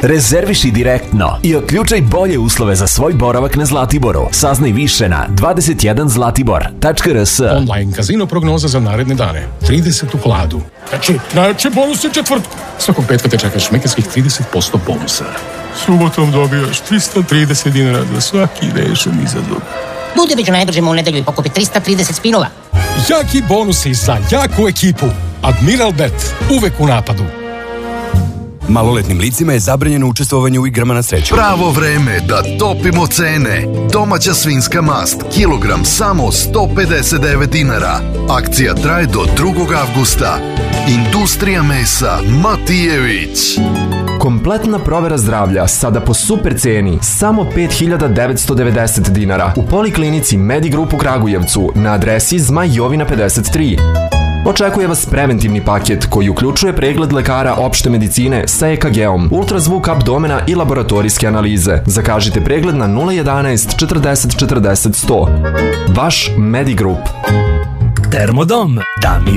Rezerviši direktno i otključaj bolje uslove za svoj boravak na Zlatiboru. Saznaj više na 21zlatibor.rs. Online kazino prognoza za naredne dane. 30 u hladu. Znači bonus u četvrtku. Svakog petka te čekaš šmekerskih 30% bonusa. Subotom dobijaš 330 dinara za svaki rešen izazov. Budi među najbržima u nedelju i pokupi 330 spinova. Jaki bonusi za jaku ekipu. Admiral Bet. Uvek u napadu. Maloletnim licima je zabranjeno učestvovanje u igrama na sreću. Pravo vreme da topimo cene. Domaća svinjska mast, kilogram samo 159 dinara. Akcija traje do 2. avgusta. Industrija mesa Matijević. Kompletna provera zdravlja sada po super ceni, samo 5.990 dinara u Poliklinici Medigrup u Kragujevcu na adresi Zmaj Jovina 53. Očekuje vas preventivni paket koji uključuje pregled lekara opšte medicine sa EKG-om, ultrazvuk abdomena i laboratorijske analize. Zakažite pregled na 011 40 40 100. Vaš Medigrup. Termodom. Da mi